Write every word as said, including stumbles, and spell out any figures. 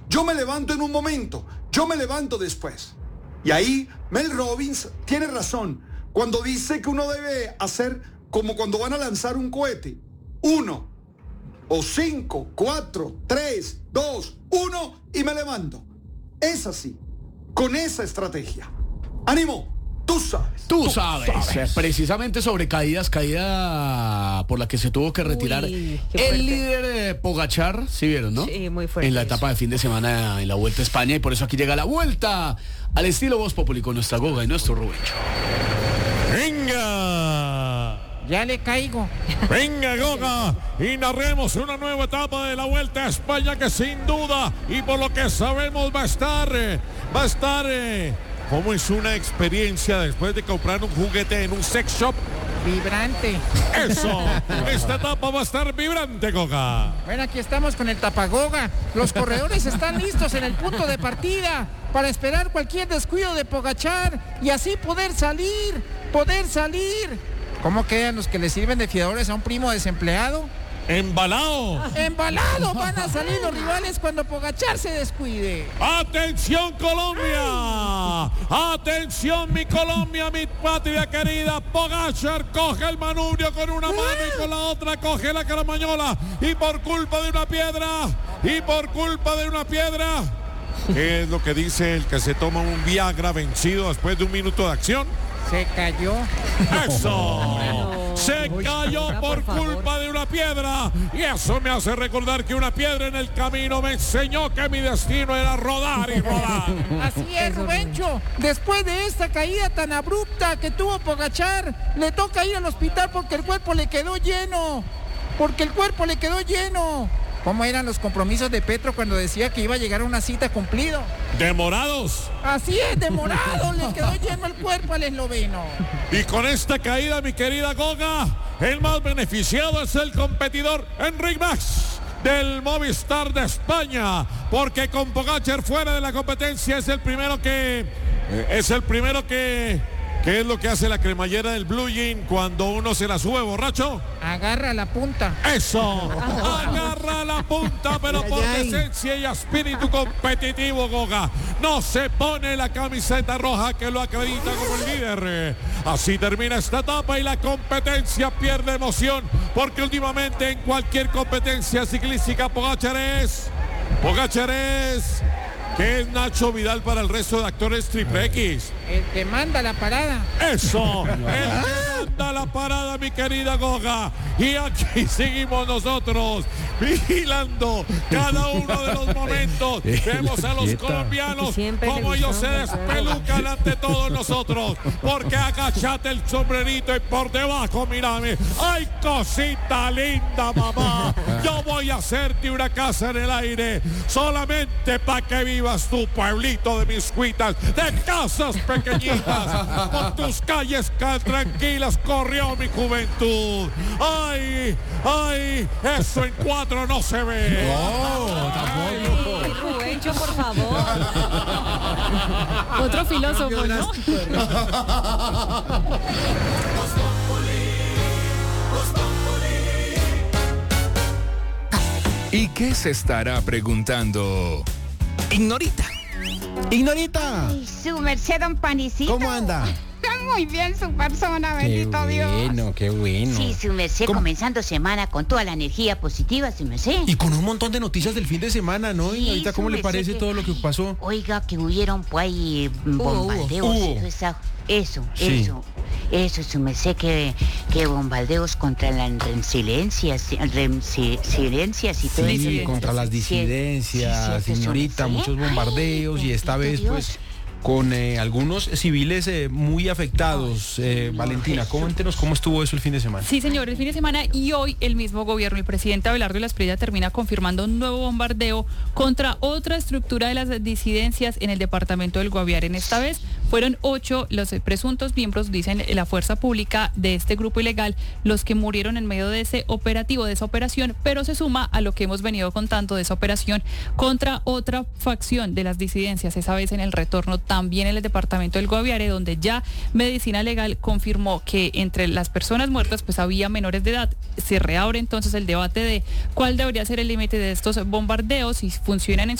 yo me levanto en un momento, yo me levanto después. Y ahí Mel Robbins tiene razón cuando dice que uno debe hacer como cuando van a lanzar un cohete. Uno, o cinco, cuatro, tres, dos, uno, y me levanto. Es así, con esa estrategia. ¡Ánimo! Tú sabes. Tú, tú sabes. sabes. Precisamente sobre caídas, caída por la que se tuvo que retirar Uy, el líder eh, Pogačar, ¿sí vieron, no? Sí, muy fuerte. En la etapa de fin de semana en la Vuelta a España, y por eso aquí llega la vuelta al estilo Voz Populi con nuestra Goga y nuestro Rubencho. ¡Venga! Ya le caigo. Venga, Goga, y narremos una nueva etapa de la Vuelta a España que sin duda, y por lo que sabemos, va a estar, va a estar... Eh, ¿Cómo es una experiencia después de comprar un juguete en un sex shop? Vibrante. Eso, esta etapa va a estar vibrante, Goga. Bueno, aquí estamos con el tapagoga. Los corredores están listos en el punto de partida para esperar cualquier descuido de Pogačar y así poder salir, poder salir. ¿Cómo quedan los que le sirven de fiadores a un primo desempleado? ¡Embalado! ¡Embalado! Van a salir los rivales cuando Pogačar se descuide. ¡Atención, Colombia! ¡Atención, mi Colombia, mi patria querida! Pogačar coge el manubrio con una mano y con la otra coge la caramañola. Y por culpa de una piedra, y por culpa de una piedra... ¿Qué es lo que dice el que se toma un Viagra vencido después de un minuto de acción? Se cayó. ¡Eso! Se cayó por culpa de una piedra. Y eso me hace recordar que una piedra en el camino me enseñó que mi destino era rodar y rodar. Así es, Rubencho. Después de esta caída tan abrupta que tuvo Pogačar, le toca ir al hospital porque el cuerpo le quedó lleno. Porque el cuerpo le quedó lleno. ¿Cómo eran los compromisos de Petro cuando decía que iba a llegar a una cita cumplido? ¿Demorados? Así es, demorado. Le quedó lleno el cuerpo al esloveno. Y con esta caída, mi querida Goga, el más beneficiado es el competidor Enric Mas del Movistar de España, porque con Pogačar fuera de la competencia es el primero que... Es el primero que... ¿Qué es lo que hace la cremallera del Blue Jean cuando uno se la sube borracho? Agarra la punta. ¡Eso! Agarra la punta, pero por decencia y espíritu competitivo, Goga. No se pone la camiseta roja que lo acredita como el líder. Así termina esta etapa y la competencia pierde emoción, porque últimamente en cualquier competencia ciclística Pogačar es... Pogačar es... ¿Qué es Nacho Vidal para el resto de actores triple X? El que manda la parada. ¡Eso! El que manda la parada, mi querida Goga. Y aquí seguimos nosotros, vigilando cada uno de los momentos. Vemos a los colombianos como ellos se despelucan ante todos nosotros. Porque agachate el sombrerito y por debajo, mírame. ¡Ay, cosita linda, mamá! Yo voy a hacerte una casa en el aire, solamente para que vivas tu pueblito de Miscuitas, de casas pequeñitas, con tus calles tranquilas corrió mi juventud. ¡Ay, ay! Eso en cuatro no se ve. No, tampoco. Rubencho, por favor. Otro filósofo, ¿no? ¿Y qué se estará preguntando Ignorita? Ignorita. Ay, su merced, don Panicito. ¿Cómo anda? Muy bien su persona, bendito qué Dios. Qué bueno, qué bueno. Sí, su merced, ¿cómo? Comenzando semana con toda la energía positiva, su merced. Y con un montón de noticias del fin de semana, ¿no? Sí, Ignorita, ¿cómo le parece que... todo lo que pasó? Oiga, que hubieron pues ahí bombardeos. Hubo. Eso, esa, eso, Sí. eso. Eso, su merced, que, que bombardeos contra las resiliencias, resiliencias y todo eso. Sí, contra las disidencias, sí, sí, señorita, sí. muchos bombardeos. Ay, y esta vez, Dios. pues, con eh, algunos civiles eh, muy afectados. Eh, Valentina, coméntenos cómo estuvo eso el fin de semana. Sí, señor, el fin de semana y hoy el mismo gobierno, el presidente Abelardo Lasprilla termina confirmando un nuevo bombardeo contra otra estructura de las disidencias en el departamento del Guaviare. En esta vez fueron ocho los presuntos miembros, dicen la fuerza pública de este grupo ilegal, los que murieron en medio de ese operativo, de esa operación, pero se suma a lo que hemos venido contando de esa operación contra otra facción de las disidencias, esa vez en el retorno también en el departamento del Guaviare, donde ya Medicina Legal confirmó que entre las personas muertas pues había menores de edad. Se reabre entonces el debate de cuál debería ser el límite de estos bombardeos, si funcionan en